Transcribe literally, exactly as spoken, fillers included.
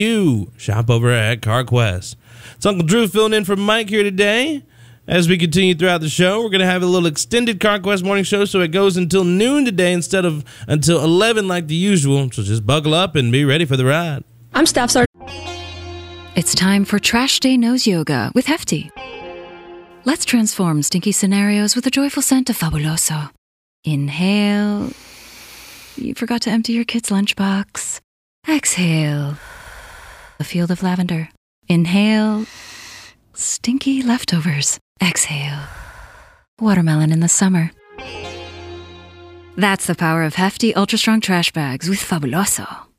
You shop over at CarQuest. It's Uncle Drew filling in for Mike here today. As we continue throughout the show, we're going to have a little extended CarQuest morning show, so it goes until noon today instead of until eleven like the usual. So just buckle up and be ready for the ride. I'm Staff Sergeant. It's time for Trash Day Nose Yoga with Hefty. Let's transform stinky scenarios with a joyful scent of Fabuloso. Inhale. You forgot to empty your kid's lunchbox. Exhale. A field of lavender. Inhale. Stinky leftovers. Exhale. Watermelon in the summer. That's the power of Hefty Ultra Strong Trash Bags with Fabuloso.